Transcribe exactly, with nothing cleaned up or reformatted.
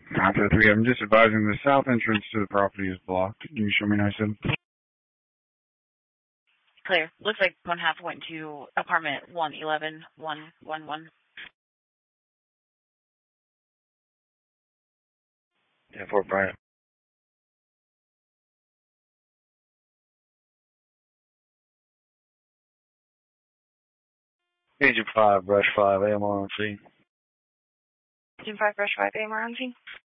nine four three, I'm just advising the south entrance to the property is blocked. Can you show me nine seven? Clear. Looks like one half went to apartment one eleven one one one. ten four Bryant. Agent five, Brush five, A M R on scene. Agent five, Brush five, A M R on scene.